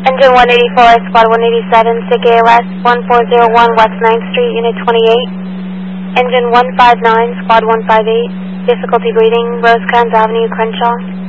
Engine 184, Squad 187, SIG AOS 1401 West 9th Street, Unit 28. Engine 159, Squad 158, difficulty reading, Rosecrans Avenue, Crenshaw.